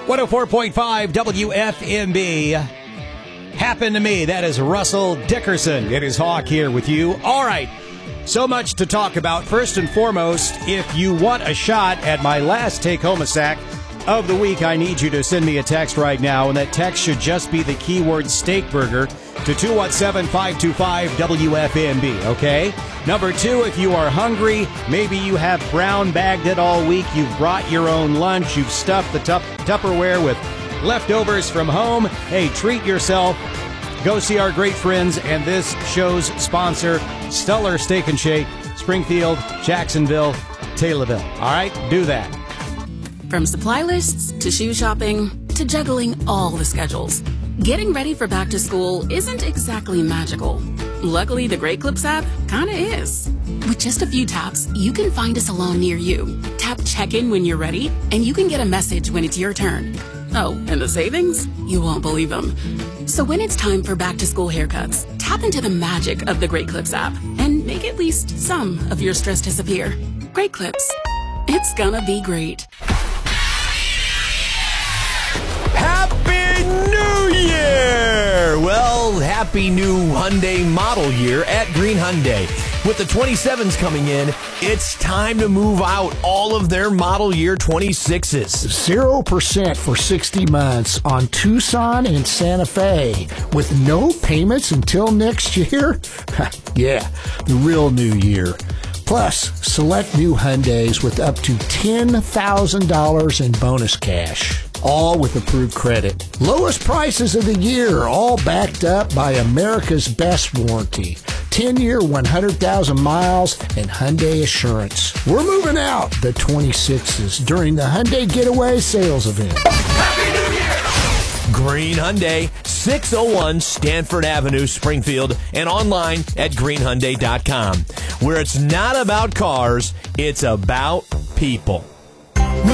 104.5 WFMB. Happened to me. That is Russell Dickerson. It is Hawk here with you. All right. So much to talk about. First and foremost, if you want a shot at my last take-home a sack of the week, I need you to send me a text right now, and that text should just be the keyword steak burger to 217-525-WFMB, okay? Number two, if you are hungry, maybe you have brown bagged it all week, you've brought your own lunch, you've stuffed the Tupperware with leftovers from home, hey, treat yourself. Go see our great friends and this show's sponsor, Stellar Steak and Shake, Springfield, Jacksonville, Taylorville. All right, do that. From supply lists to shoe shopping to juggling all the schedules, getting ready for back to school isn't exactly magical. Luckily, the Great Clips app kinda is. With just a few taps, you can find a salon near you. Tap check-in when you're ready, and you can get a message when it's your turn. Oh, and the savings? You won't believe them. So when it's time for back-to-school haircuts, tap into the magic of the Great Clips app and make at least some of your stress disappear. Great Clips. It's gonna be great. Happy New Year! Well, happy new Hyundai model year at Green Hyundai. With the 27s coming in, it's time to move out all of their model year 26s. 0% for 60 months on Tucson and Santa Fe with no payments until next year? Yeah, the real new year. Plus, select new Hyundais with up to $10,000 in bonus cash. All with approved credit. Lowest prices of the year, all backed up by America's best warranty. 10-year, 100,000 miles, and Hyundai Assurance. We're moving out the 26s during the Hyundai Getaway sales event. Happy New Year! Green Hyundai, 601 Stanford Avenue, Springfield, and online at greenhyundai.com, where it's not about cars, it's about people.